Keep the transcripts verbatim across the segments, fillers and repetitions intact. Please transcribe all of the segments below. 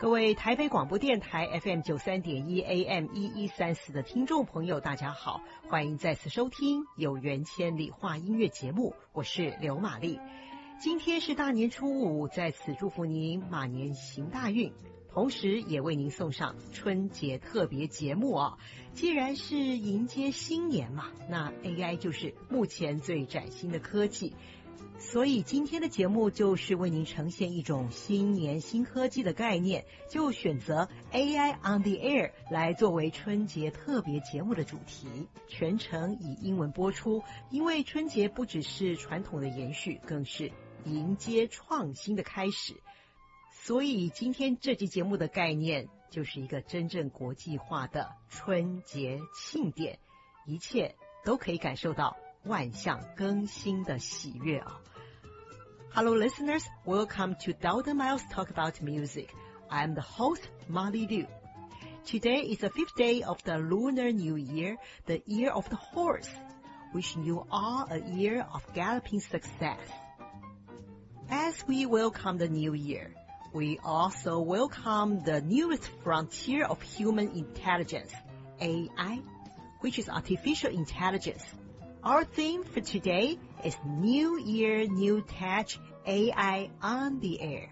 各位台北广播电台 F M 九三点一 A M 一一三四的听众朋友，大家好，欢迎再次收听有缘千里话音乐节目，我是刘玛丽。今天是大年初五，在此祝福您马年行大运，同时也为您送上春节特别节目啊。既然是迎接新年嘛，那 A I 就是目前最崭新的科技，所以今天的节目就是为您呈现一种新年新科技的概念，就选择 A I on the Air 来作为春节特别节目的主题，全程以英文播出，因为春节不只是传统的延续，更是迎接创新的开始。所以今天这期节目的概念就是一个真正国际化的春节庆典，一切都可以感受到万象更新的喜悦啊。Hello listeners, welcome to Dalton Miles Talk About Music. I am the host, Molly Liu. Today is the fifth day of the Lunar New Year, the Year of the Horse. Wishing you all a year of galloping success. As we welcome the new year, we also welcome the newest frontier of human intelligence, A I, which is artificial intelligence.Our theme for today is New Year, New Tech, A I on the Air.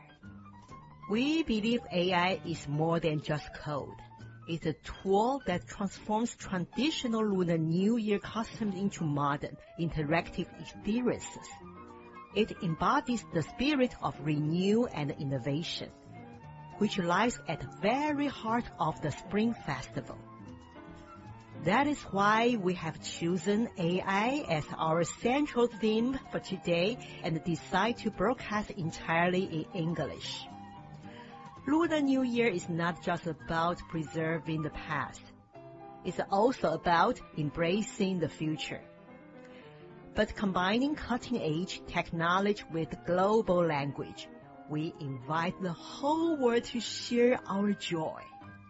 We believe A I is more than just code. It's a tool that transforms traditional Lunar New Year customs into modern, interactive experiences. It embodies the spirit of renewal and innovation, which lies at the very heart of the Spring Festival.That is why we have chosen A I as our central theme for today and decide to broadcast entirely in English. Lunar New Year is not just about preserving the past. It's also about embracing the future. But combining cutting-edge technology with global language, we invite the whole world to share our joy.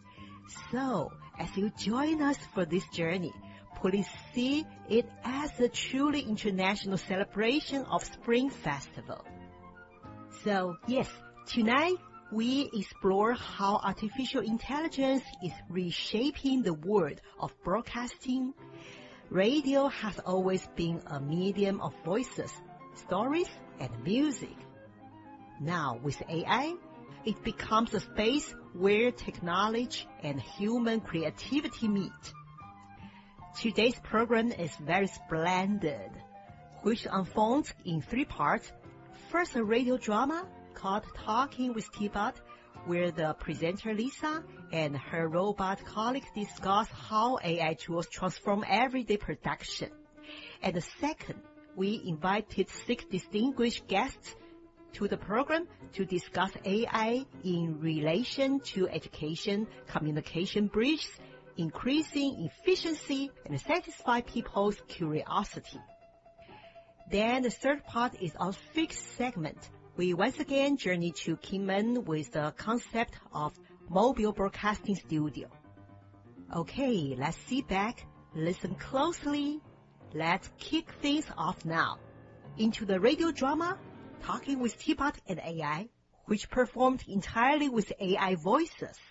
So,As you join us for this journey, please see it as a truly international celebration of Spring Festival. So, yes, tonight we explore how artificial intelligence is reshaping the world of broadcasting. Radio has always been a medium of voices, stories, and music. Now, with A I,It becomes a space where technology and human creativity meet. Today's program is very splendid, which unfolds in three parts. First, a radio drama called Talking with T-Bot, where the presenter Lisa and her robot colleagues discuss how A I tools transform everyday production. And second, we invited six distinguished guests to the program to discuss A I in relation to education, communication bridges, increasing efficiency, and satisfy people's curiosity. Then the third part is our fixed segment. We once again journey to Kinmen with the concept of mobile broadcasting studio. Okay, let's sit back, listen closely. Let's kick things off now. Into the radio drama,Talking with T-Bot and A I, which performed entirely with A I voices.